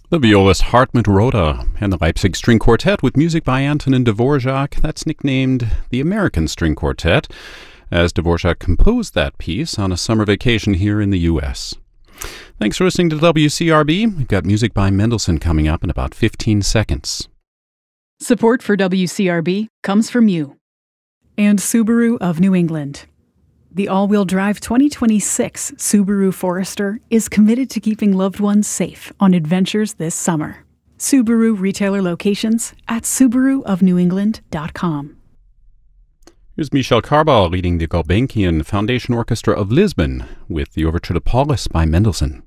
The violist Hartmut Roda and the Leipzig String Quartet with music by Antonin Dvorak, that's nicknamed the American String Quartet, as Dvorak composed that piece on a summer vacation here in the U.S. Thanks for listening to WCRB. We've got music by Mendelssohn coming up in about 15 seconds. Support for WCRB comes from you and Subaru of New England. The all-wheel drive 2026 Subaru Forester is committed to keeping loved ones safe on adventures this summer. Subaru retailer locations at subaruofnewengland.com. Here's Michel Carbal leading the Gulbenkian Foundation Orchestra of Lisbon with the Overture to Paulus by Mendelssohn.